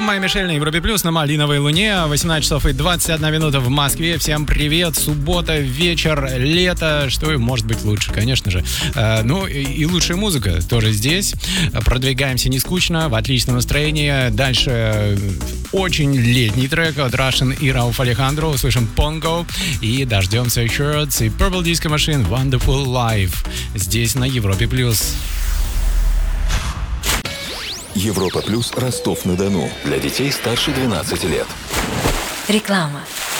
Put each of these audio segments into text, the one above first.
Майя Мишель на Европе Плюс на Малиновой Луне. 18 часов и 21 минута в Москве. Всем привет. Суббота, вечер, лето. Что и может быть лучше, конечно же. Ну и лучшая музыка тоже здесь. Продвигаемся не скучно, в отличном настроении. Дальше очень летний трек от Russian и Рауф Алехандро. Услышим Pongo. И дождемся Shirts и Purple Disco Machine Wonderful Life. Здесь на Европе Плюс. Европа Плюс, Ростов-на-Дону. Для детей старше 12 лет. Реклама.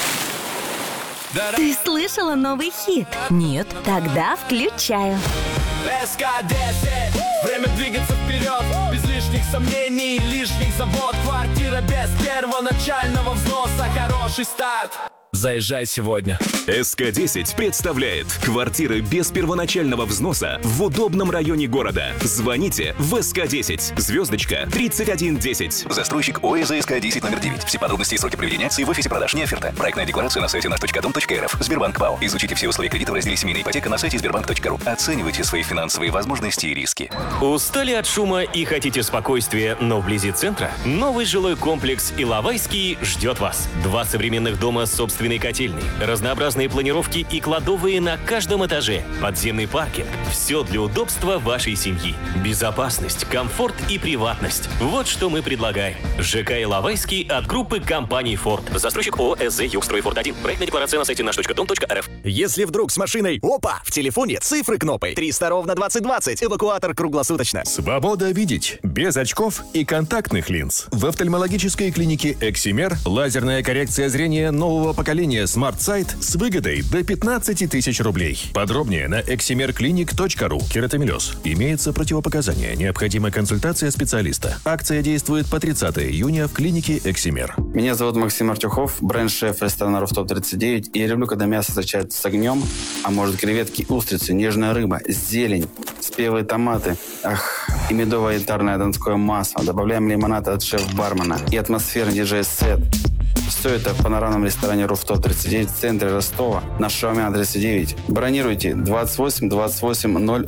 Ты слышала новый хит? Нет? Тогда включаю. СК-10. Время двигаться вперед. Без лишних сомнений, лишних забот. Квартира без первоначального взноса. Хороший старт. Заезжай сегодня. СК-10 представляет квартиры без первоначального взноса в удобном районе города. Звоните в СК-10, звездочка 3110. Застройщик ОСК-10 номер 9. Все подробности и сроки проведения акции в офисе продаж, не оферта. Проектная декларация на сайте наш.дом.рф. Сбербанк ПАО. Изучите все условия кредита в разделе «Семейная ипотека» на сайте sberbank.ru. Оценивайте свои финансовые возможности и риски. Устали от шума и хотите спокойствия, но вблизи центра? Новый жилой комплекс Иловайский ждет вас. 2 современных дома с собственной котельной, разнообразные планировки и кладовые на каждом этаже, подземный паркинг. Все для удобства вашей семьи. Безопасность, комфорт и приватность. Вот что мы предлагаем. ЖК Иловайский от группы компаний Форд. Застройщик ООО СЗ Югстройфорд-1. Проектная декларация на сайте наш.дом.рф. Если вдруг с машиной, опа, в телефоне цифры кнопкой 300 ровно 2020. Эвакуатор круглосуточно. Свобода видеть. Без очков и контактных линз. В офтальмологической клинике «Эксимер» лазерная коррекция зрения нового поколения Smart Sight с выгодой до 15 тысяч рублей. Подробнее на eximerclinic.ru. Кератомелез. Имеется противопоказания. Необходима консультация специалиста. Акция действует по 30 июня в клинике «Эксимер». Меня зовут Максим Артюхов, бренд-шеф ресторана «Руфтоп 39». И я люблю, когда мясо встречается с огнем, а может креветки, устрицы, нежная рыба, зелень, спелые томаты, и медовое янтарное донское масло. Добавляем лимонад от шеф-бармена и атмосферный диджей-сет. Все это в панорамном ресторане «Руфтоп 39» в центре Ростова на Шаумяна 39. Бронируйте 28 28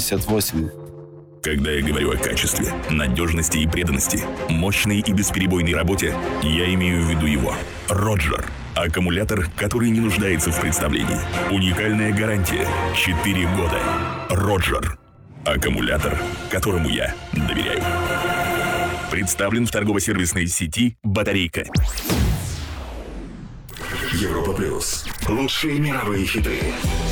088. Когда я говорю о качестве, надежности и преданности, мощной и бесперебойной работе, я имею в виду его. Роджер. Аккумулятор, который не нуждается в представлении. Уникальная гарантия. 4 года. Роджер. Аккумулятор, которому я доверяю. Представлен в торгово-сервисной сети «Батарейка». Европа Плюс. Лучшие мировые хиты.